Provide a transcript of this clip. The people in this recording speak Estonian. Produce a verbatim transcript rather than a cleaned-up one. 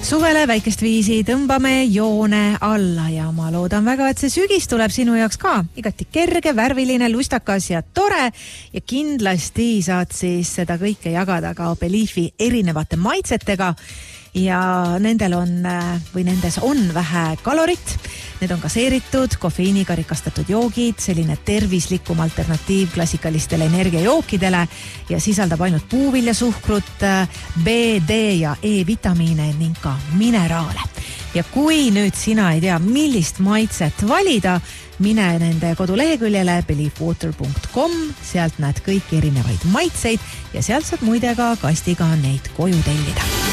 Suvele väikest viisi tõmbame joone alla ja ma loodan väga, et see sügis tuleb sinu jaoks ka igati kerge, värviline, lustakas ja tore ja kindlasti saad siis seda kõike jagada ka Beliefi erinevate maitsetega ja nendel on või nendes on vähe kalorit. Need on gaseeritud, kofeiiniga rikastatud joogid, selline tervislikum alternatiiv klassikalistele energiajookidele ja sisaldab ainult puuviljasuhkrut, B, D ja E-vitamiine ning ka mineraale. Ja kui nüüd sina ei tea, millist maitset valida, mine nende koduleheküljele beliefwater punkt com, sealt näed kõiki erinevaid maitseid ja sealt saad muide ka kastiga neid koju tellida.